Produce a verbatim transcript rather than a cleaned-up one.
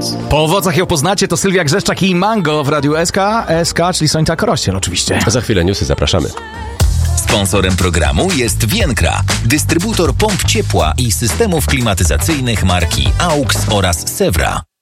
Owoców. Po owocach ją poznacie, to Sylwia Grzeszczak i Mango w Radiu S K. S K, czyli Sońca Korościel oczywiście. Za chwilę newsy, zapraszamy. Sponsorem programu jest Vienkra, dystrybutor pomp ciepła i systemów klimatyzacyjnych marki A U X oraz Sewra.